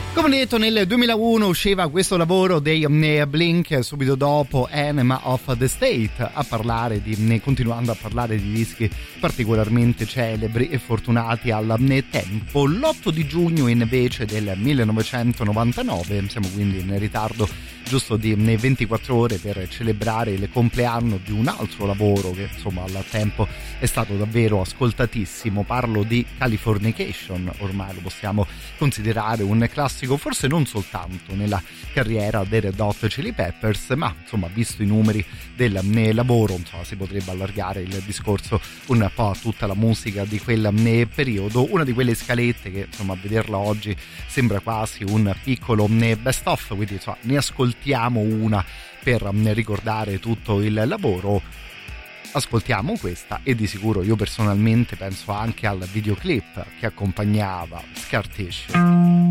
Come detto, nel 2001 usciva questo lavoro dei Blink, subito dopo Enema of the State, continuando a parlare di dischi particolarmente celebri e fortunati al tempo. L'8 di giugno invece del 1999, siamo quindi in ritardo giusto di 24 ore per celebrare il compleanno di un altro lavoro che insomma al tempo è stato davvero ascoltatissimo. Parlo di Californication, ormai lo possiamo considerare un classico, forse non soltanto nella carriera dei Red Hot Chili Peppers, ma insomma visto i numeri del lavoro insomma si potrebbe allargare il discorso un po' a tutta la musica di quel periodo. Una di quelle scalette che insomma a vederla oggi sembra quasi un piccolo best of, quindi insomma ne ascoltiamo una per ricordare tutto il lavoro. Ascoltiamo questa e di sicuro io personalmente penso anche al videoclip che accompagnava Scar Tissue.